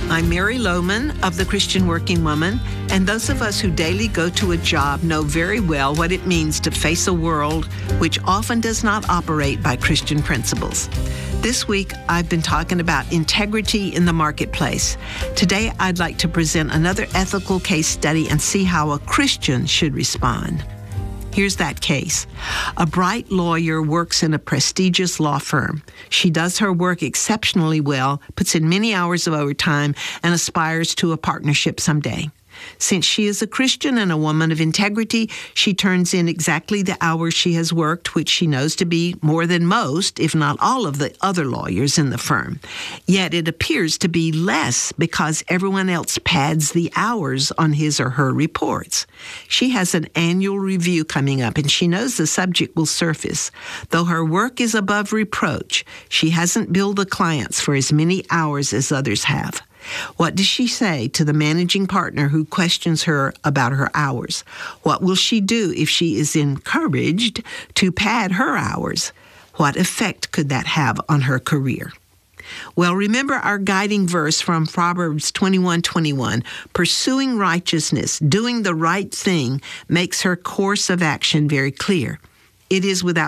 I'm Mary Lohman of The Christian Working Woman, and those of us who daily go to a job know very well what it means to face a world which often does not operate by Christian principles. This week, I've been talking about integrity in the marketplace. Today, I'd like to present another ethical case study and see how a Christian should respond. Here's that case. A bright lawyer works in a prestigious law firm. She does her work exceptionally well, puts in many hours of overtime, and aspires to a partnership someday. Since she is a Christian and a woman of integrity, she turns in exactly the hours she has worked, which she knows to be more than most, if not all, of the other lawyers in the firm. Yet it appears to be less because everyone else pads the hours on his or her reports. She has an annual review coming up, and she knows the subject will surface. Though her work is above reproach, she hasn't billed the clients for as many hours as others have. What does she say to the managing partner who questions her about her hours? What will she do if she is encouraged to pad her hours? What effect could that have on her career? Well, remember our guiding verse from Proverbs 21:21. Pursuing righteousness, doing the right thing, makes her course of action very clear. It is without